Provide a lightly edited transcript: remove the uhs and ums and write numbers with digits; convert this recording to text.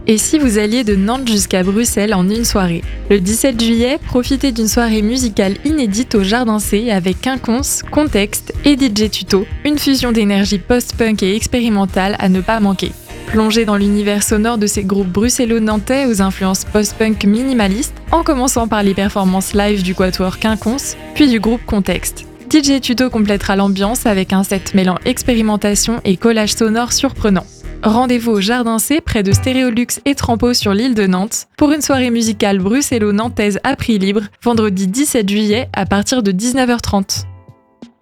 Et si vous alliez de Nantes jusqu'à Bruxelles en une soirée? Le 17 juillet, profitez d'une soirée musicale inédite au Jardin C avec Quinconce, Contexte et DJ Tuto, une fusion d'énergie post-punk et expérimentale à ne pas manquer. Plongez dans l'univers sonore de ces groupes bruxello-nantais aux influences post-punk minimalistes, en commençant par les performances live du quatuor Quinconce, puis du groupe Contexte. DJ Tuto complétera l'ambiance avec un set mêlant expérimentation et collage sonore surprenant. Rendez-vous au Jardin C près de Stéréolux et Trampo sur l'île de Nantes pour une soirée musicale bruxello-nantaise à prix libre, vendredi 17 juillet à partir de 19h30.